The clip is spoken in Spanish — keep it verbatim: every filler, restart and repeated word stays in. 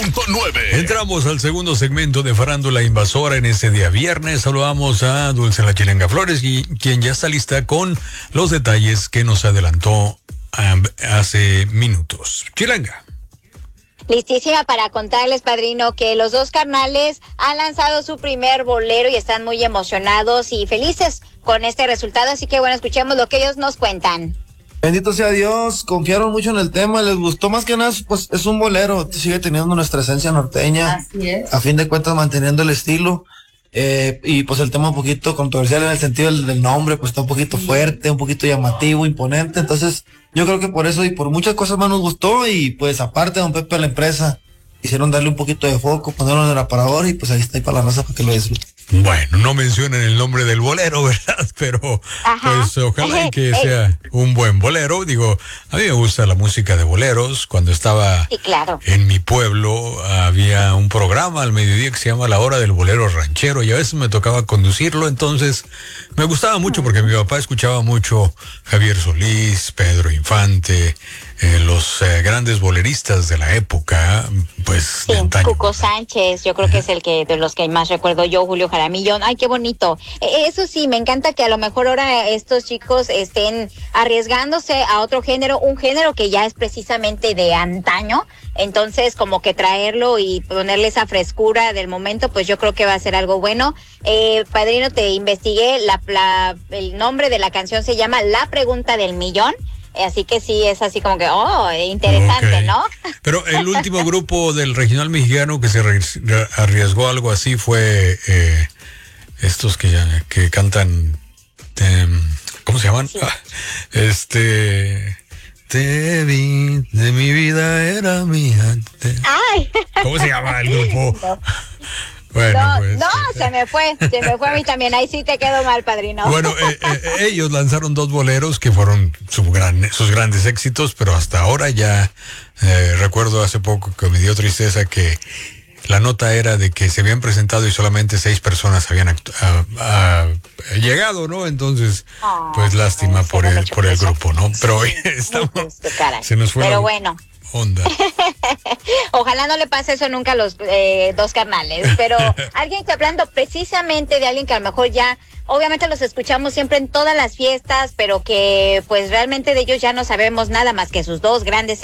punto nueve. Entramos al segundo segmento de Farándula Invasora en este día viernes. Saludamos a Dulce La Chilanga Flores, y quien ya está lista con los detalles que nos adelantó um, hace minutos. Chilanga. Listísima para contarles, padrino, que los dos carnales han lanzado su primer bolero y están muy emocionados y felices con este resultado. Así que bueno, escuchemos lo que ellos nos cuentan. Bendito sea Dios, confiaron mucho en el tema, les gustó más que nada, pues es un bolero, sigue teniendo nuestra esencia norteña. Así es. A fin de cuentas manteniendo el estilo. Eh, y pues el tema un poquito controversial en el sentido del, del nombre, pues está un poquito fuerte, un poquito llamativo, imponente. Entonces yo creo que por eso y por muchas cosas más nos gustó. Y pues aparte don Pepe a la empresa quisieron darle un poquito de foco, ponerlo en el aparador y pues ahí está ahí para la raza para que lo disfruten. Bueno, no mencionen el nombre del bolero, ¿verdad? Pero Ajá. pues ojalá que Eh, sea un buen bolero. Digo, a mí me gusta la música de boleros. Cuando estaba Sí, claro. en mi pueblo había un programa al mediodía que se llama La Hora del Bolero Ranchero y a veces me tocaba conducirlo, entonces me gustaba mucho porque mi papá escuchaba mucho Javier Solís, Pedro Infante, eh, los eh, grandes boleristas de la época, pues Sí, de antaño. Cuco Sánchez, yo creo que es el que de los que más recuerdo yo, Julio Jaramillo. Ay, qué bonito. Eh, Eso sí, me encanta que a lo mejor ahora estos chicos estén arriesgándose a otro género, un género que ya es precisamente de antaño. Entonces, como que traerlo y ponerle esa frescura del momento, pues yo creo que va a ser algo bueno. Eh, padrino, te investigué, la, la, el nombre de la canción se llama La Pregunta del Millón. Así que sí, es así como que, oh, interesante, Ok. ¿no? Pero el último grupo del regional mexicano que se re- arriesgó algo así fue eh, estos que ya, que cantan, eh, ¿cómo se llaman? Sí. Ah, este, te vi, de mi vida era mía. te- Ay. ¿Cómo se llama el grupo? No. Bueno, No, pues. no, se me fue, se me fue a mí también, ahí sí te quedó mal, padrino. Bueno, eh, eh, ellos lanzaron dos boleros que fueron su gran, sus grandes éxitos, pero hasta ahora ya eh, recuerdo hace poco que me dio tristeza que la nota era de que se habían presentado y solamente seis personas habían actu- a- a- llegado, ¿no? Entonces, Oh, pues lástima ay, por se me el echó por el peso. grupo, ¿no? Pero estamos, Pues, qué caray. se nos fue Pero la bueno, onda. ojalá no le pase eso nunca a los eh, dos carnales, pero alguien que hablando precisamente de alguien que a lo mejor ya, obviamente los escuchamos siempre en todas las fiestas, pero que pues realmente de ellos ya no sabemos nada más que sus dos grandes